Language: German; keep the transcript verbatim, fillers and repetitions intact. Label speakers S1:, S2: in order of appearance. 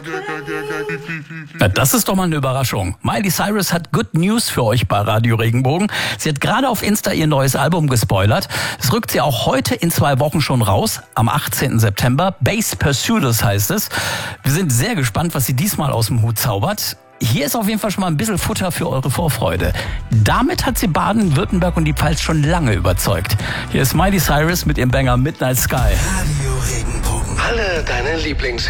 S1: Na, das ist doch mal eine Überraschung. Miley Cyrus hat Good News für euch bei Radio Regenbogen. Sie hat gerade auf Insta ihr neues Album gespoilert. Es rückt sie auch heute in zwei Wochen schon raus, am achtzehnten September. Bass Pursuers heißt es. Wir sind sehr gespannt, was sie diesmal aus dem Hut zaubert. Hier ist auf jeden Fall schon mal ein bisschen Futter für eure Vorfreude. Damit hat sie Baden-Württemberg und die Pfalz schon lange überzeugt. Hier ist Miley Cyrus mit ihrem Banger Midnight Sky.
S2: Radio Regenbogen. Alle deine Lieblingshits.